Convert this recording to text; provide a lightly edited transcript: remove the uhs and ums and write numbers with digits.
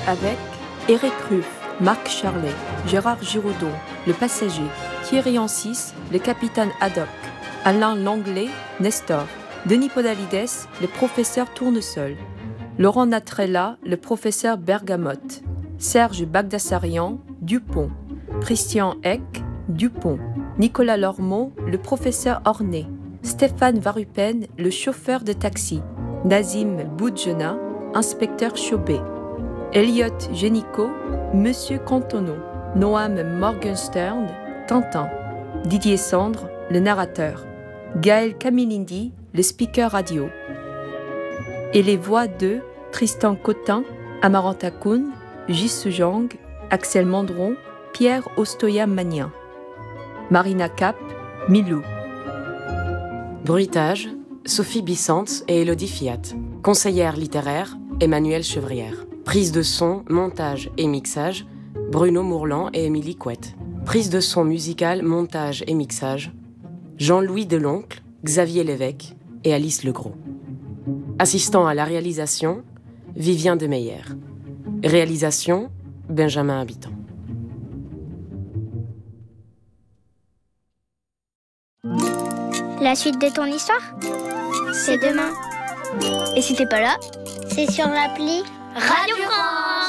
avec Éric Ruff, Marc Charlet, Gérard Giraudon, le passager, Thierry Ancis, le capitaine Haddock, Alain Langlais, Nestor, Denis Podalides, le professeur Tournesol, Laurent Natrella, le professeur Bergamote, Serge Bagdassarian, Dupont, Christian Eck, Dupont, Nicolas Lormeau, le professeur Ornay, Stéphane Varupen, le chauffeur de taxi, Nazim Boudjena, inspecteur Chaubet, Elliot Génicaud, Monsieur Cantono, Noam Morgenstern, Tintin, Didier Sandre, le narrateur, Gaël Camilindi, le speaker radio. Et les voix de Tristan Cotin, Amaranta Koun, Gis Jang, Axel Mandron, Pierre Ostoya-Magnin. Marina Cap, Milou. Bruitage, Sophie Bissante et Élodie Fiat. Conseillère littéraire, Emmanuelle Chevrière. Prise de son, montage et mixage, Bruno Mourlan et Émilie Couette. Prise de son musicale, montage et mixage, Jean-Louis Deloncle, Xavier Lévesque et Alice Legros. Assistant à la réalisation, Vivien Demeyer. Réalisation, Benjamin Habitant. La suite de ton histoire, c'est demain. Et si t'es pas là, c'est sur l'appli Radio France.